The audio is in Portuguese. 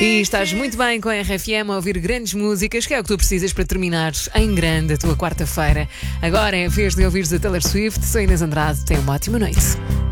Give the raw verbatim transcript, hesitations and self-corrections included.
E estás muito bem com a R F M a ouvir grandes músicas, que é o que tu precisas para terminares em grande a tua quarta-feira. Agora é a vez de ouvires a Taylor Swift. Sou Inês Andrade. Tenha uma ótima noite.